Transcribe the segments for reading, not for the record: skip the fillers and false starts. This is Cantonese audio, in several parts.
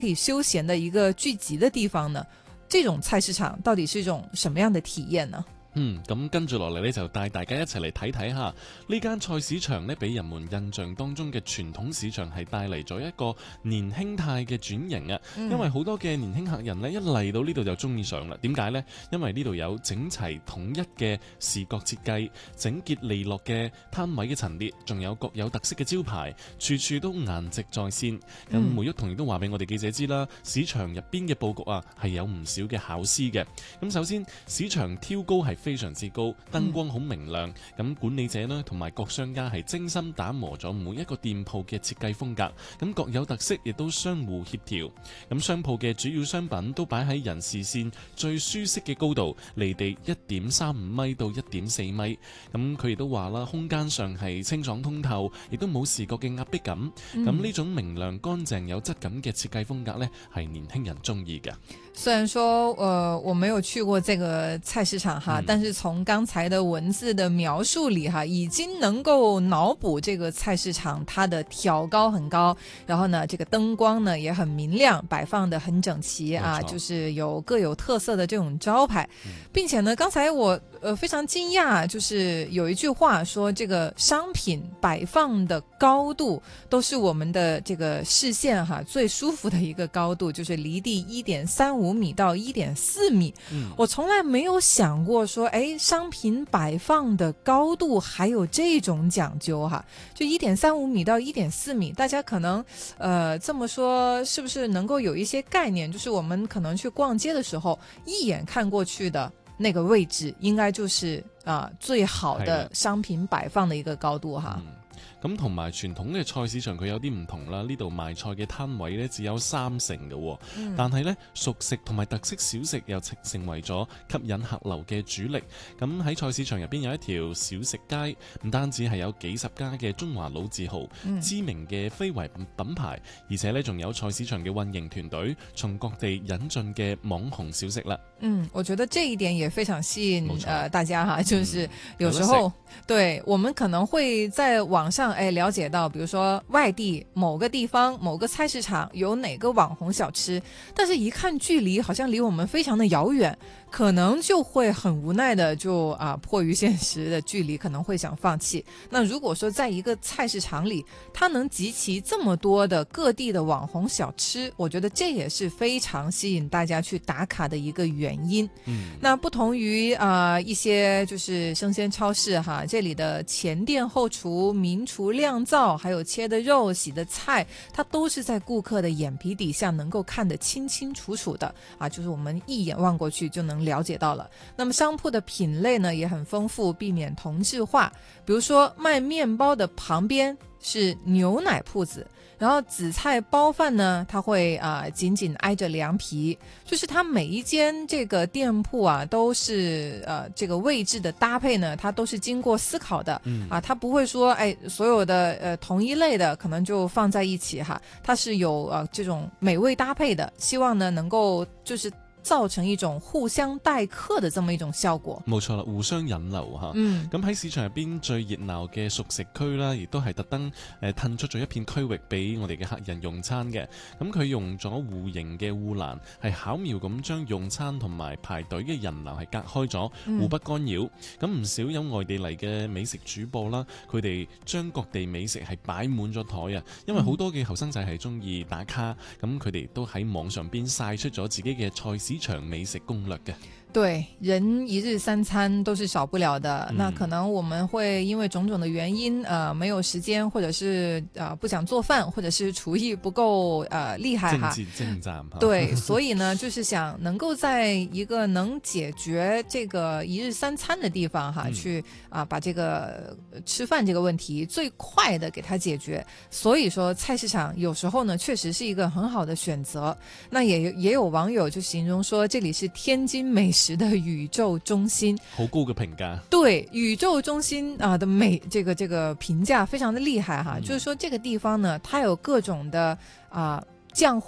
可以休闲的一个聚集的地方呢？这种菜市場到底是一種什麼樣的體驗呢？ 咁跟住落嚟呢，就帶大家一齊嚟睇睇下呢間菜市場呢，俾人們印象當中嘅傳統市場係帶嚟咗一個年輕態嘅轉型啊！因為好多嘅年輕客人呢，一嚟到呢度就中意上啦。點解呢？因為呢度有整齊統一嘅視覺設計，整潔利落嘅攤位嘅陳列，仲有各有特色嘅招牌，處處都顏值在線。咁梅玉彤亦都話俾我哋記者知啦，市場入邊嘅佈局啊係有唔少嘅巧思嘅。咁首先市場挑高係非常之高，燈光好明亮，咁管理者呢同埋各商家係精心打磨咗每一個店鋪嘅設計風格，咁各有特色，亦都相互協調。咁商鋪嘅主要商品都擺喺人視線最舒適嘅高度，離地1.35米到1.4米。咁佢亦都話啦，空間上係清爽通透，亦都冇視覺嘅壓迫感。咁呢種明亮乾淨有質感嘅設計風格呢，係年輕人中意嘅。 雖然說我沒有去過這個菜市場哈，但是從剛才的文字的描述裏哈，已經能夠腦補這個菜市場它的挑高很高，然後呢這個燈光呢也很明亮，擺放得很整齊啊，就是有各有特色的這種招牌，並且呢剛才我非常驚訝，就是有一句話說這個商品擺放的高度都是我們的這個視線哈最舒服的一個高度，就是離地1.35米到1.4米。我從來沒有想過說，哎，商品擺放的高度還有這種講究哈，就1.35米到1.4米，大家可能這麼說是不是能夠有一些概念，就是我們可能去逛街的時候一眼看過去的那個位置應該就是最好的商品擺放的一個高度哈。 咁同埋傳統嘅菜市場佢有啲唔同啦，呢度賣菜嘅攤位呢只有3成嘅，但係呢熟食同埋特色小食又成為咗吸引客流嘅主力。咁喺菜市場入邊有一條小食街，唔單止係有幾十家嘅中華老字號、知名嘅非遺品牌，而且呢仲有菜市場嘅運營團隊從各地引進嘅網紅小食啦。 我覺得這一點也非常吸引大家哈，就是有時候對我們可能會在網上了解到，比如說外地某個地方某個菜市場有哪個網紅小吃，但是一看距離好像離我們非常的遙遠，可能就會很無奈的就迫於現實的距離可能會想放棄。那如果說在一個菜市場裡它能集齊這麼多的各地的網紅小吃，我覺得這也是非常吸引大家去打卡的一個原因。那不同於一些就是生鮮超市哈，這裡的前店後廚、明廚釀造，還有切的肉、洗的菜，它都是在顧客的眼皮底下能夠看得清清楚楚的就是我們一眼望過去就能了解到了。那麼商鋪的品類呢也很豐富，避免同質化。比如說賣麵包的旁邊是牛奶鋪子，然後紫菜包飯呢，它會緊緊挨着涼皮，就是它每一間這個店鋪都是這個位置的搭配呢，它都是經過思考的它不會說所有的同一類的可能就放在一起哈，它是有這種美味搭配的，希望呢能夠就是造成一種互相待客的這麼一種效果。 冇錯啦，互相引流嚇。咁喺市場入邊最熱鬧嘅熟食區啦，亦都係特登騰出咗一片區域俾我哋嘅客人用餐嘅。咁佢用咗弧形嘅護欄，係巧妙咁將用餐同埋排隊嘅人流係隔開咗，互不干擾。咁唔少有外地嚟嘅美食主播啦，佢哋將各地美食係擺滿咗台啊，因為好多嘅後生仔係中意打卡，咁佢哋都喺網上邊曬出咗自己嘅菜市場美食攻略嘅。 對，人一日三餐都是少不了的，那可能我們會因為種種的原因沒有時間，或者是不想做飯，或者是廚藝不夠厲害哈。 精湛對，所以呢就是想能夠在一個能解決這個一日三餐的地方哈，去把這個吃飯這個問題最快的給它解決。所以說菜市場有時候呢確實是一個很好的選擇。那也有網友就形容說這裡是天津美食的宇宙中心， 好高嘅評價。 對，宇宙中心的美，這個評價非常的厲害哈。就是說這個地方呢，它有各種的醬貨，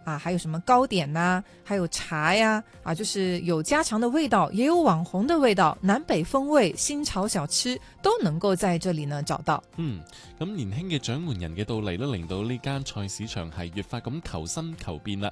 啊，還有什麼糕點啊，還有茶呀，就是有家常的味道，也有網紅的味道，南北風味、新潮小吃都能夠在這裡呢找到。 咁年輕嘅掌門人嘅到嚟呢，令到呢間菜市場係越發咁求新求變啦。